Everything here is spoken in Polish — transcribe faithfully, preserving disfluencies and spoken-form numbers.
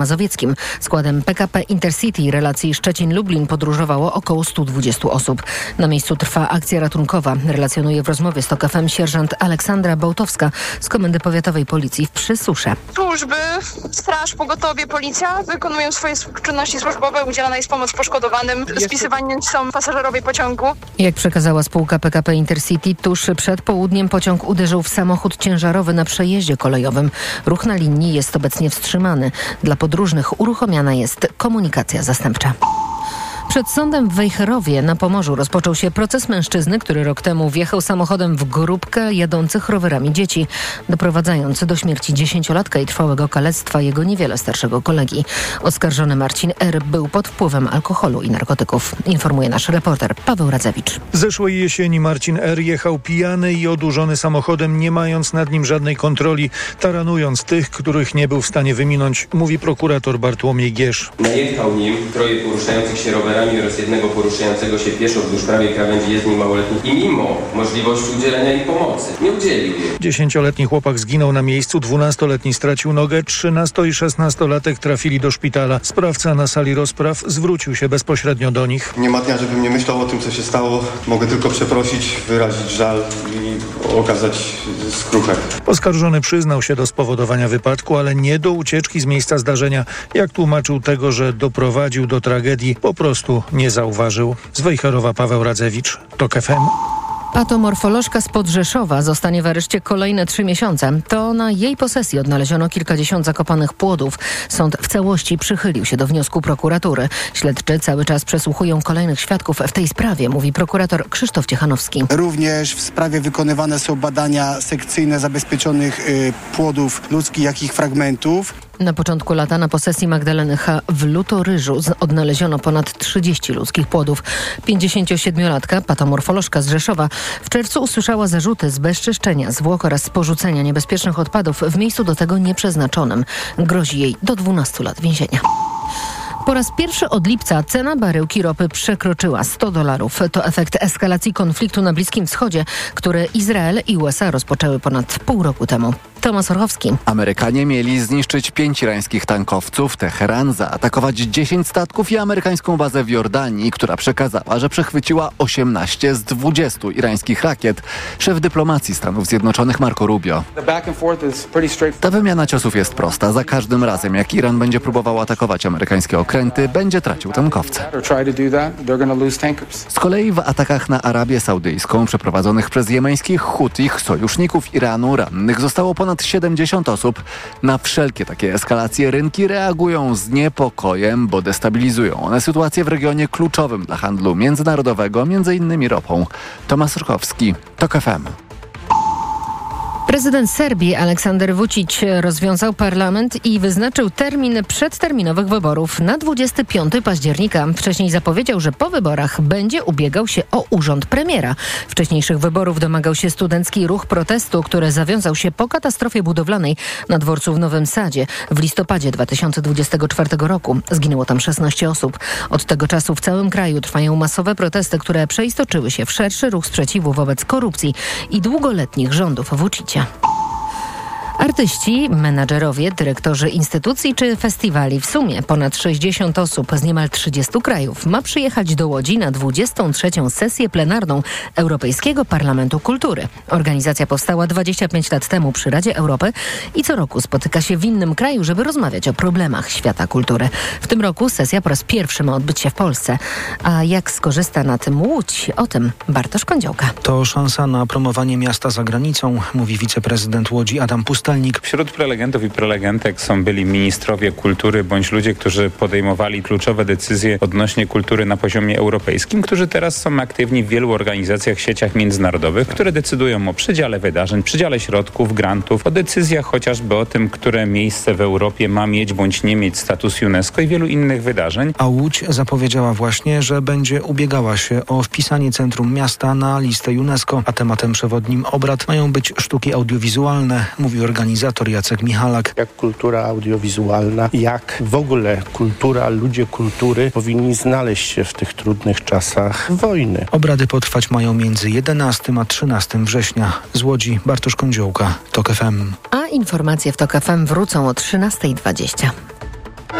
Mazowieckim. Składem P K P Intercity relacji Szczecin-Lublin podróżowało około stu dwudziestu osób. Na miejscu trwa akcja ratunkowa. Relacjonuje w rozmowie z TOK F M sierżant Aleksandra Bołtowska z Komendy Powiatowej Policji w Przysusze. Służby, straż, pogotowie, policja wykonują swoje czynności służbowe. Udzielana jest pomoc poszkodowanym. Spisywani są pasażerowie pociągu. Jak przekazała spółka P K P Intercity, tuż przed południem pociąg uderzył w samochód ciężarowy na przejeździe kolejowym. Ruch na linii jest obecnie wstrzymany. Dla podróżnych uruchomiona jest komunikacja zastępcza. Przed sądem w Wejherowie na Pomorzu rozpoczął się proces mężczyzny, który rok temu wjechał samochodem w grupkę jadących rowerami dzieci, doprowadzając do śmierci dziesięciolatka i trwałego kalectwa jego niewiele starszego kolegi. Oskarżony Marcin R. był pod wpływem alkoholu i narkotyków. Informuje nasz reporter Paweł Radzewicz. Zeszłej jesieni Marcin R. jechał pijany i odurzony samochodem, nie mając nad nim żadnej kontroli, taranując tych, których nie był w stanie wyminąć, mówi prokurator Bartłomiej Giesz. Najechał nim troje poruszających się rowerami oraz jednego poruszającego się pieszo wzdłuż prawej krawędzi jezdni małoletnich i mimo możliwości udzielenia jej pomocy nie udzielił jej. Dziesięcioletni chłopak zginął na miejscu, dwunastoletni stracił nogę, trzynasto- i szesnastolatek trafili do szpitala. Sprawca na sali rozpraw zwrócił się bezpośrednio do nich. Nie ma dnia, żebym nie myślał o tym, co się stało. Mogę tylko przeprosić, wyrazić żal i okazać skruchę. Oskarżony przyznał się do spowodowania wypadku, ale nie do ucieczki z miejsca zdarzenia. Jak tłumaczył tego, że doprowadził do tragedii, po prostu nie zauważył. Z Wejherowa Paweł Radzewicz, TOK F M. Patomorfolożka spod Rzeszowa zostanie w areszcie kolejne trzy miesiące. To na jej posesji odnaleziono kilkadziesiąt zakopanych płodów. Sąd w całości przychylił się do wniosku prokuratury. Śledczy cały czas przesłuchują kolejnych świadków w tej sprawie, mówi prokurator Krzysztof Ciechanowski. Również w sprawie wykonywane są badania sekcyjne zabezpieczonych y, płodów ludzkich, jak i ich fragmentów. Na początku lata na posesji Magdaleny H. w Lutoryżu odnaleziono ponad trzydzieści ludzkich płodów. pięćdziesięciosiedmiolatka, patomorfolożka z Rzeszowa, w czerwcu usłyszała zarzuty zbezczeszczenia zwłok oraz porzucenia niebezpiecznych odpadów w miejscu do tego nieprzeznaczonym. Grozi jej do dwunastu lat więzienia. Po raz pierwszy od lipca cena baryłki ropy przekroczyła sto dolarów. To efekt eskalacji konfliktu na Bliskim Wschodzie, który Izrael i U S A rozpoczęły ponad pół roku temu. Tomasz Orchowski. Amerykanie mieli zniszczyć pięć irańskich tankowców, Teheran zaatakować dziesięć statków i amerykańską bazę w Jordanii, która przekazała, że przechwyciła osiemnaście z dwudziestu irańskich rakiet. Szef dyplomacji Stanów Zjednoczonych Marco Rubio. Ta wymiana ciosów jest prosta. Za każdym razem, jak Iran będzie próbował atakować amerykańskie okręty, będzie tracił tankowce. Z kolei w atakach na Arabię Saudyjską przeprowadzonych przez jemeńskich Hutich, sojuszników Iranu, rannych zostało ponad siedemdziesiąt osób. Na wszelkie takie eskalacje rynki reagują z niepokojem, bo destabilizują one sytuację w regionie kluczowym dla handlu międzynarodowego, między innymi ropą. Tomasz Rkowski, TOK F M. Prezydent Serbii Aleksander Vučić rozwiązał parlament i wyznaczył termin przedterminowych wyborów na dwudziestego piątego października. Wcześniej zapowiedział, że po wyborach będzie ubiegał się o urząd premiera. Wcześniejszych wyborów domagał się studencki ruch protestu, który zawiązał się po katastrofie budowlanej na dworcu w Nowym Sadzie w listopadzie dwa tysiące dwudziestego czwartego roku. Zginęło tam szesnaście osób. Od tego czasu w całym kraju trwają masowe protesty, które przeistoczyły się w szerszy ruch sprzeciwu wobec korupcji i długoletnich rządów Vučića. Artyści, menadżerowie, dyrektorzy instytucji czy festiwali, w sumie ponad sześćdziesiąt osób z niemal trzydziestu krajów ma przyjechać do Łodzi na dwudziestą trzecią sesję plenarną Europejskiego Parlamentu Kultury. Organizacja powstała dwadzieścia pięć lat temu przy Radzie Europy i co roku spotyka się w innym kraju, żeby rozmawiać o problemach świata kultury. W tym roku sesja po raz pierwszy ma odbyć się w Polsce. A jak skorzysta na tym Łódź? O tym Bartosz Kądziołka. To szansa na promowanie miasta za granicą, mówi wiceprezydent Łodzi Adam Pustelnik. Wśród prelegentów i prelegentek są byli ministrowie kultury bądź ludzie, którzy podejmowali kluczowe decyzje odnośnie kultury na poziomie europejskim, którzy teraz są aktywni w wielu organizacjach, sieciach międzynarodowych, które decydują o przydziale wydarzeń, przydziale środków, grantów, o decyzjach chociażby o tym, które miejsce w Europie ma mieć bądź nie mieć status UNESCO i wielu innych wydarzeń. A Łódź zapowiedziała właśnie, że będzie ubiegała się o wpisanie centrum miasta na listę UNESCO, a tematem przewodnim obrad mają być sztuki audiowizualne, mówi organizacja. Organizator Jacek Michalak. Jak kultura audiowizualna, jak w ogóle kultura, ludzie kultury powinni znaleźć się w tych trudnych czasach wojny. Obrady potrwać mają między jedenastego a trzynastego września. Z Łodzi Bartosz Kądziołka, TOK F M. A informacje w TOK F M wrócą o trzynasta dwadzieścia.